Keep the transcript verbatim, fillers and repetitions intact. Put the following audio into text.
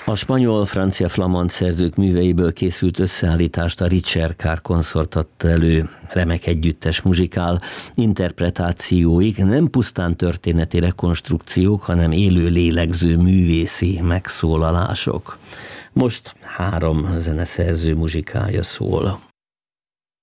A spanyol, francia, flamand szerzők műveiből készült összeállítást a Richard Carr konszort adta elő. Remek együttes muzsikál, interpretációik nem pusztán történeti rekonstrukciók, hanem élő lélegző művészi megszólalások. Most három zeneszerző muzsikája szól.